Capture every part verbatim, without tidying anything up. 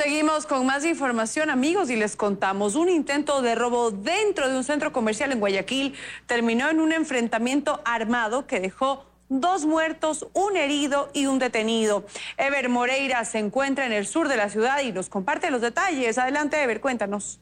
Seguimos con más información, amigos, y les contamos. Un intento de robo dentro de un centro comercial en Guayaquil terminó en un enfrentamiento armado que dejó dos muertos, un herido y un detenido. Ever Moreira se encuentra en el sur de la ciudad y nos comparte los detalles. Adelante, Ever, cuéntanos.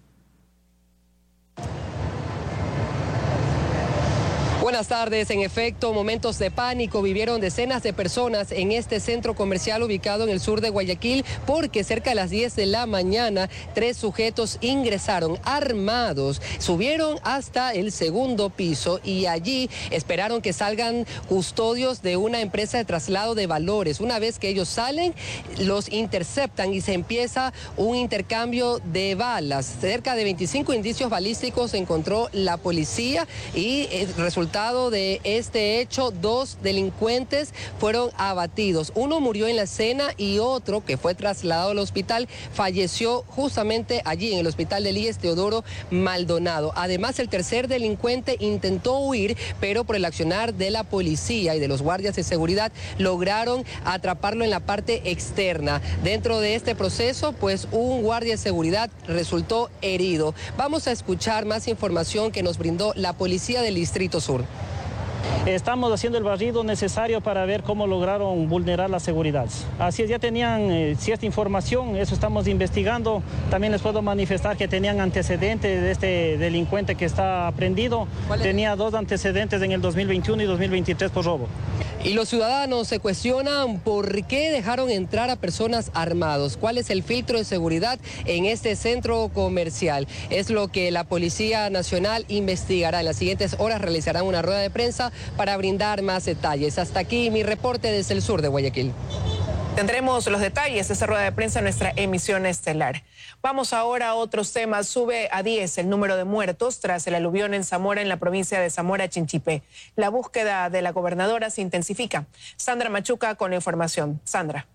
Buenas tardes. En efecto, momentos de pánico vivieron decenas de personas en este centro comercial ubicado en el sur de Guayaquil, porque cerca de las diez de la mañana, tres sujetos ingresaron armados, subieron hasta el segundo piso y allí esperaron que salgan custodios de una empresa de traslado de valores. Una vez que ellos salen, los interceptan y se empieza un intercambio de balas. Cerca de veinticinco indicios balísticos encontró la policía y el resultado de este hecho, dos delincuentes fueron abatidos. Uno murió en la escena y otro, que fue trasladado al hospital, falleció justamente allí en el hospital del I E S Teodoro Maldonado. Además, el tercer delincuente intentó huir, pero por el accionar de la policía y de los guardias de seguridad lograron atraparlo en la parte externa. Dentro de este proceso, pues un guardia de seguridad resultó herido. Vamos a escuchar más información que nos brindó la policía del Distrito Sur. Estamos haciendo el barrido necesario para ver cómo lograron vulnerar la seguridad. Así es, ya tenían eh, cierta información, eso estamos investigando. También les puedo manifestar que tenían antecedentes de este delincuente que está aprendido. Tenía dos antecedentes en el dos mil veintiuno y dos mil veintitrés por robo. Y los ciudadanos se cuestionan por qué dejaron entrar a personas armados. ¿Cuál es el filtro de seguridad en este centro comercial? Es lo que la Policía Nacional investigará. En las siguientes horas realizarán una rueda de prensa para brindar más detalles. Hasta aquí mi reporte desde el sur de Guayaquil. Tendremos los detalles de esa rueda de prensa en nuestra emisión estelar. Vamos ahora a otros temas. Sube a diez el número de muertos tras el aluvión en Zamora, en la provincia de Zamora Chinchipe. La búsqueda de la gobernadora se intensifica. Sandra Machuca con la información. Sandra.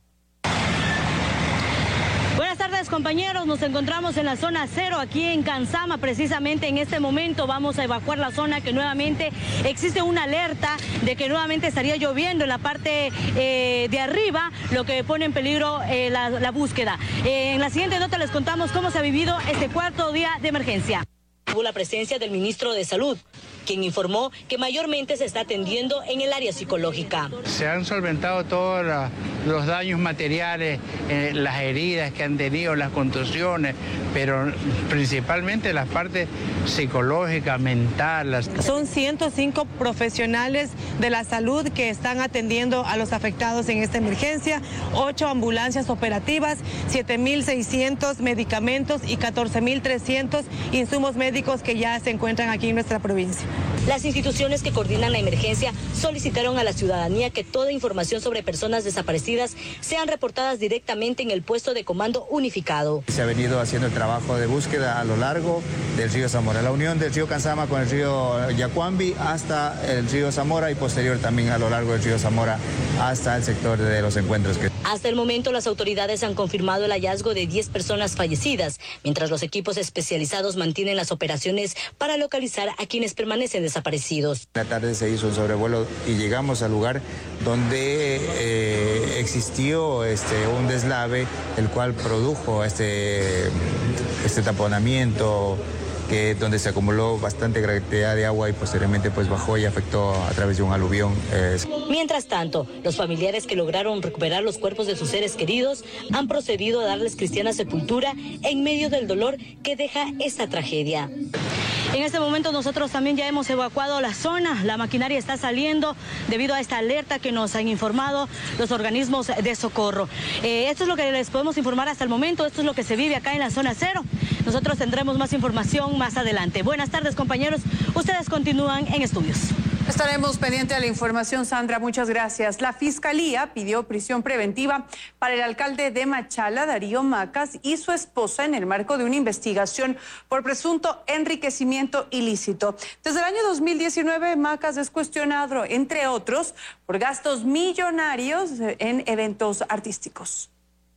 Buenas tardes, compañeros. Nos encontramos en la zona cero, aquí en Cansama. Precisamente en este momento vamos a evacuar la zona, que nuevamente existe una alerta de que nuevamente estaría lloviendo en la parte eh, de arriba, lo que pone en peligro eh, la, la búsqueda. Eh, en la siguiente nota les contamos cómo se ha vivido este cuarto día de emergencia. Hubo la presencia del ministro de Salud, quien informó que mayormente se está atendiendo en el área psicológica. Se han solventado todos la, los daños materiales, eh, las heridas que han tenido, las contusiones, pero principalmente las partes psicológicas, mentales. Son ciento cinco profesionales de la salud que están atendiendo a los afectados en esta emergencia, ocho ambulancias operativas, siete mil seiscientos medicamentos y catorce mil trescientos insumos médicos que ya se encuentran aquí en nuestra provincia. Las instituciones que coordinan la emergencia solicitaron a la ciudadanía que toda información sobre personas desaparecidas sean reportadas directamente en el puesto de comando unificado. Se ha venido haciendo el trabajo de búsqueda a lo largo del río Zamora, la unión del río Cansama con el río Yacuambi hasta el río Zamora y posterior también a lo largo del río Zamora hasta el sector de los encuentros. Hasta el momento las autoridades han confirmado el hallazgo de diez personas fallecidas, mientras los equipos especializados mantienen las operaciones para localizar a quienes permanecen desaparecidos. La tarde se hizo un sobrevuelo y llegamos al lugar donde eh, existió este, un deslave, el cual produjo este, este taponamiento, que donde se acumuló bastante cantidad de agua y posteriormente pues bajó y afectó a través de un aluvión. Eh. Mientras tanto, los familiares que lograron recuperar los cuerpos de sus seres queridos han procedido a darles cristiana sepultura en medio del dolor que deja esta tragedia. En este momento nosotros también ya hemos evacuado la zona, la maquinaria está saliendo debido a esta alerta que nos han informado los organismos de socorro. Eh, esto es lo que les podemos informar hasta el momento, esto es lo que se vive acá en la zona cero. Nosotros tendremos más información más adelante. Buenas tardes, compañeros, ustedes continúan en estudios. Estaremos pendientes de la información, Sandra, muchas gracias. La Fiscalía pidió prisión preventiva para el alcalde de Machala, Darío Macas, y su esposa en el marco de una investigación por presunto enriquecimiento ilícito. Desde el año dos mil diecinueve, Macas es cuestionado, entre otros, por gastos millonarios en eventos artísticos.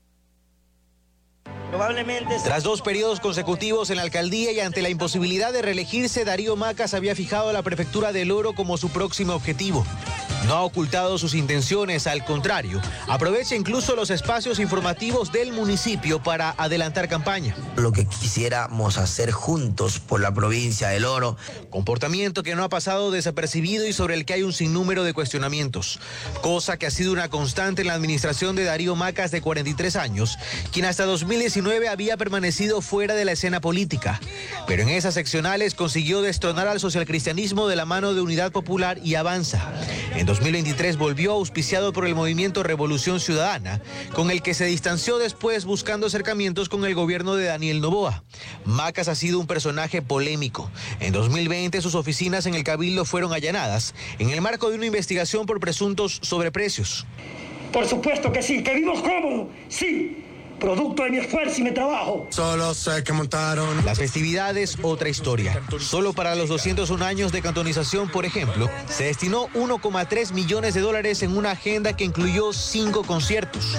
Probablemente... Tras dos periodos consecutivos en la alcaldía y ante la imposibilidad de reelegirse, Darío Macas había fijado a la prefectura del Oro como su próximo objetivo. No ha ocultado sus intenciones, al contrario, aprovecha incluso los espacios informativos del municipio para adelantar campaña. Lo que quisiéramos hacer juntos por la provincia del Oro. Comportamiento que no ha pasado desapercibido y sobre el que hay un sinnúmero de cuestionamientos, cosa que ha sido una constante en la administración de Darío Macas, de cuarenta y tres años, quien hasta dos mil diecinueve había permanecido fuera de la escena política, pero en esas seccionales consiguió destronar al socialcristianismo de la mano de Unidad Popular y Avanza. En dos mil veintitrés volvió auspiciado por el movimiento Revolución Ciudadana, con el que se distanció después buscando acercamientos con el gobierno de Daniel Noboa. Macas ha sido un personaje polémico. En dos mil veinte sus oficinas en el Cabildo fueron allanadas en el marco de una investigación por presuntos sobreprecios. Por supuesto que sí, que vivo cómodo, sí. Producto de mi esfuerzo y mi trabajo. Solo sé que montaron. Las festividades, otra historia. Solo para los doscientos un años de cantonización, por ejemplo, se destinó uno coma tres millones de dólares en una agenda que incluyó cinco conciertos.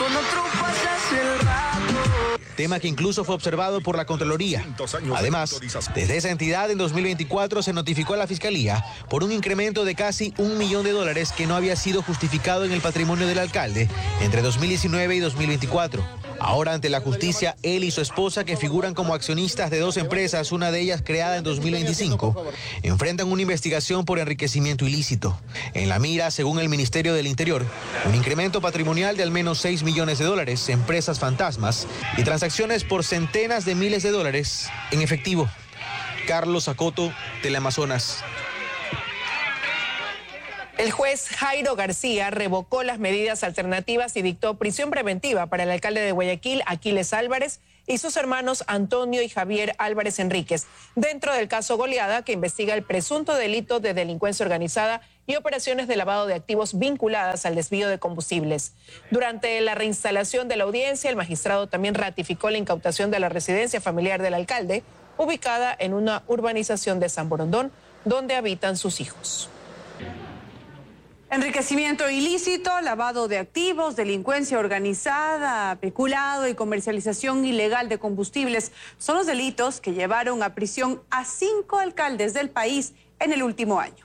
Tema que incluso fue observado por la Contraloría. Además, desde esa entidad en dos mil veinticuatro se notificó a la Fiscalía por un incremento de casi un millón de dólares que no había sido justificado en el patrimonio del alcalde entre dos mil diecinueve y dos mil veinticuatro. Ahora, ante la justicia, él y su esposa, que figuran como accionistas de dos empresas, una de ellas creada en dos mil veinticinco, enfrentan una investigación por enriquecimiento ilícito. En la mira, según el Ministerio del Interior, un incremento patrimonial de al menos seis millones de dólares, empresas fantasmas y transacciones por centenas de miles de dólares en efectivo. Carlos Acoto, Teleamazonas. El juez Jairo García revocó las medidas alternativas y dictó prisión preventiva para el alcalde de Guayaquil, Aquiles Álvarez, y sus hermanos Antonio y Javier Álvarez Enríquez, dentro del caso Goleada, que investiga el presunto delito de delincuencia organizada y operaciones de lavado de activos vinculadas al desvío de combustibles. Durante la reinstalación de la audiencia, el magistrado también ratificó la incautación de la residencia familiar del alcalde, ubicada en una urbanización de San Borondón, donde habitan sus hijos. Enriquecimiento ilícito, lavado de activos, delincuencia organizada, peculado y comercialización ilegal de combustibles son los delitos que llevaron a prisión a cinco alcaldes del país en el último año.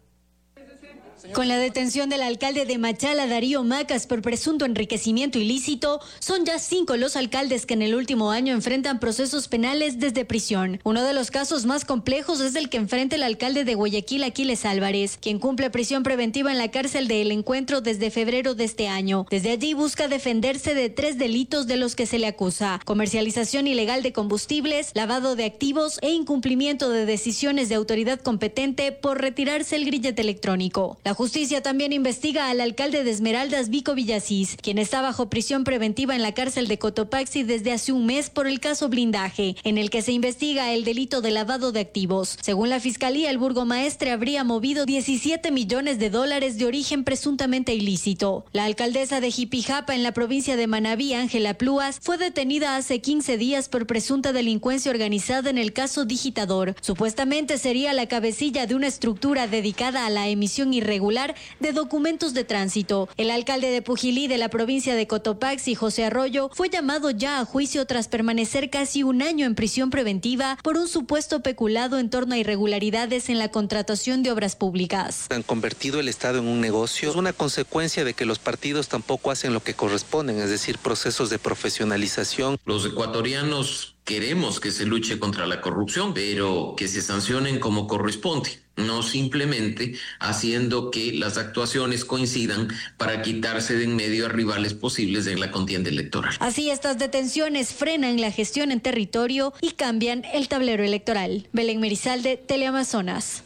Con la detención del alcalde de Machala, Darío Macas, por presunto enriquecimiento ilícito, son ya cinco los alcaldes que en el último año enfrentan procesos penales desde prisión. Uno de los casos más complejos es el que enfrenta el alcalde de Guayaquil, Aquiles Álvarez, quien cumple prisión preventiva en la cárcel de El Encuentro desde febrero de este año. Desde allí busca defenderse de tres delitos de los que se le acusa: comercialización ilegal de combustibles, lavado de activos e incumplimiento de decisiones de autoridad competente por retirarse el grillete electrónico. La justicia también investiga al alcalde de Esmeraldas, Vico Villasís, quien está bajo prisión preventiva en la cárcel de Cotopaxi desde hace un mes por el caso Blindaje, en el que se investiga el delito de lavado de activos. Según la fiscalía, el burgomaestre habría movido diecisiete millones de dólares de origen presuntamente ilícito. La alcaldesa de Jipijapa, en la provincia de Manabí, Ángela Plúas, fue detenida hace quince días por presunta delincuencia organizada en el caso Digitador. Supuestamente sería la cabecilla de una estructura dedicada a la emisión irregular de documentos de tránsito. El alcalde de Pujilí, de la provincia de Cotopaxi, José Arroyo, fue llamado ya a juicio tras permanecer casi un año en prisión preventiva por un supuesto peculado en torno a irregularidades en la contratación de obras públicas. Han convertido el Estado en un negocio. Es una consecuencia de que los partidos tampoco hacen lo que corresponden, es decir, procesos de profesionalización. Los ecuatorianos queremos que se luche contra la corrupción, pero que se sancionen como corresponde, no simplemente haciendo que las actuaciones coincidan para quitarse de en medio a rivales posibles en la contienda electoral. Así, estas detenciones frenan la gestión en territorio y cambian el tablero electoral. Belén Merizalde, Teleamazonas.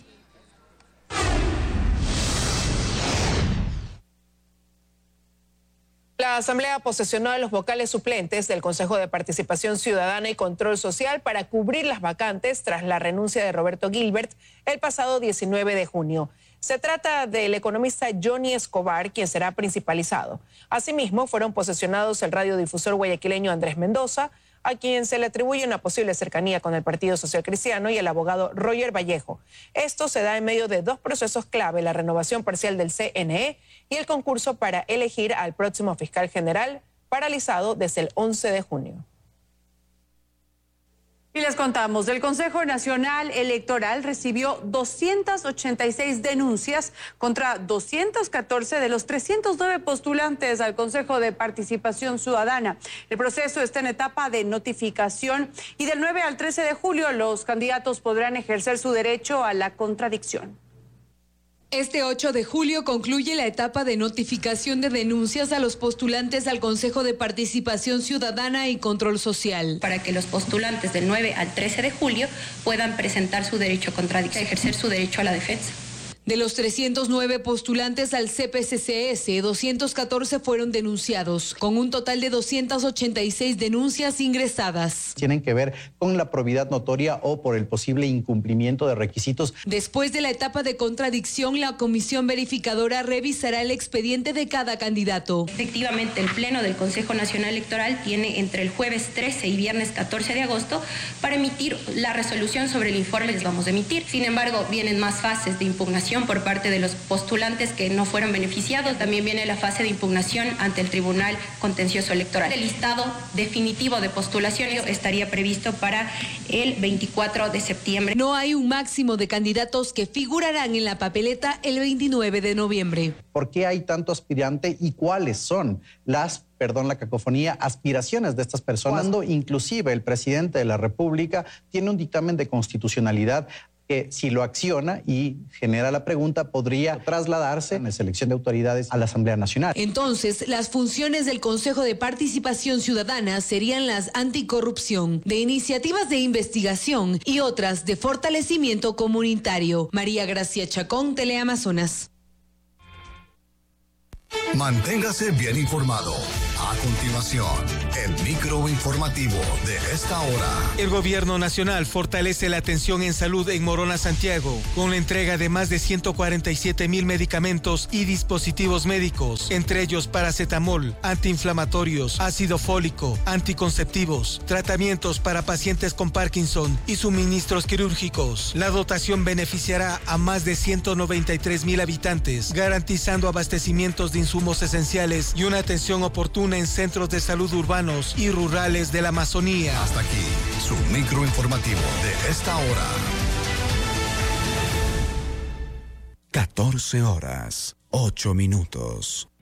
La Asamblea posesionó a los vocales suplentes del Consejo de Participación Ciudadana y Control Social para cubrir las vacantes tras la renuncia de Roberto Gilbert el pasado diecinueve de junio. Se trata del economista Johnny Escobar, quien será principalizado. Asimismo, fueron posesionados el radiodifusor guayaquileño Andrés Mendoza, a quien se le atribuye una posible cercanía con el Partido Social Cristiano, y el abogado Roger Vallejo. Esto se da en medio de dos procesos clave: la renovación parcial del C N E y el concurso para elegir al próximo fiscal general, paralizado desde el once de junio. Y les contamos, el Consejo Nacional Electoral recibió doscientas ochenta y seis denuncias contra doscientos catorce de los trescientos nueve postulantes al Consejo de Participación Ciudadana. El proceso está en etapa de notificación y del nueve al trece de julio los candidatos podrán ejercer su derecho a la contradicción. Este ocho de julio concluye la etapa de notificación de denuncias a los postulantes al Consejo de Participación Ciudadana y Control Social. Para que los postulantes del nueve al trece de julio puedan presentar su derecho a contradicción, ejercer su derecho a la defensa. De los trescientos nueve postulantes al C P C C S, doscientos catorce fueron denunciados, con un total de doscientas ochenta y seis denuncias ingresadas. Tienen que ver con la probidad notoria o por el posible incumplimiento de requisitos. Después de la etapa de contradicción, la comisión verificadora revisará el expediente de cada candidato. Efectivamente, el Pleno del Consejo Nacional Electoral tiene entre el jueves trece y viernes catorce de agosto para emitir la resolución sobre el informe que les vamos a emitir. Sin embargo, vienen más fases de impugnación por parte de los postulantes que no fueron beneficiados. También viene la fase de impugnación ante el Tribunal Contencioso Electoral. El listado definitivo de postulaciones estaría previsto para el veinticuatro de septiembre. No hay un máximo de candidatos que figurarán en la papeleta el veintinueve de noviembre. ¿Por qué hay tanto aspirante y cuáles son las, perdón la cacofonía, aspiraciones de estas personas? Cuando inclusive el presidente de la República tiene un dictamen de constitucionalidad que si lo acciona y genera la pregunta, podría trasladarse en la selección de autoridades a la Asamblea Nacional. Entonces, las funciones del Consejo de Participación Ciudadana serían las anticorrupción, de iniciativas de investigación y otras de fortalecimiento comunitario. María Gracia Chacón, Teleamazonas. Manténgase bien informado. A continuación, el microinformativo de esta hora. El gobierno nacional fortalece la atención en salud en Morona, Santiago, con la entrega de más de ciento cuarenta y siete mil medicamentos y dispositivos médicos, entre ellos paracetamol, antiinflamatorios, ácido fólico, anticonceptivos, tratamientos para pacientes con Parkinson y suministros quirúrgicos. La dotación beneficiará a más de ciento noventa y tres mil habitantes, garantizando abastecimientos de insumos esenciales y una atención oportuna en centros de salud urbanos y rurales de la Amazonía. Hasta aquí, su microinformativo de esta hora. catorce horas, ocho minutos.